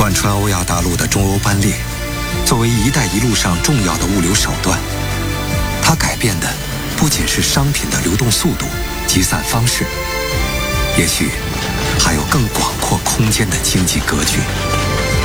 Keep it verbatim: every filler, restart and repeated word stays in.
贯穿欧亚大陆的中欧班列，作为“一带一路”上重要的物流手段，它改变的不仅是商品的流动速度、集散方式，也许还有更广阔空间的经济格局。